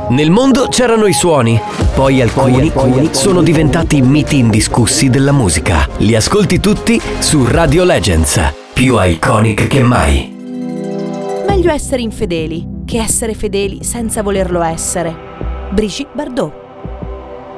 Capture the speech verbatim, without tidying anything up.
Nel mondo c'erano i suoni, poi alcuni, poi alcuni sono diventati miti indiscussi della musica. Li ascolti tutti su Radio Legends, più iconic che mai. Meglio essere infedeli che essere fedeli senza volerlo essere. Brigitte Bardot.